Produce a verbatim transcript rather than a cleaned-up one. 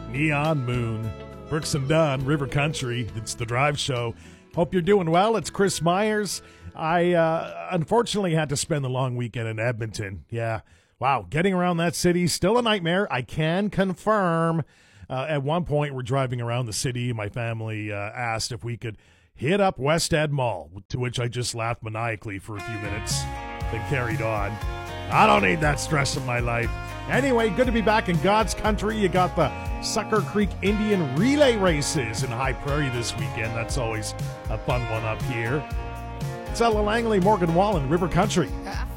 Neon Moon. Brooks and Dunn, River Country. It's the Drive Show. Hope you're doing well. It's Chris Myers. I uh, unfortunately had to spend the long weekend in Edmonton. Yeah. Wow. Getting around that city, still a nightmare. I can confirm. Uh, at one point, we're driving around the city. My family uh, asked if we could hit up West Ed Mall, to which I just laughed maniacally for a few minutes, then carried on. I don't need that stress in my life. Anyway, good to be back in God's country. You got the Sucker Creek Indian Relay Races in High Prairie this weekend. That's always a fun one up here. It's Ella Langley, Morgan Wallen, River Country.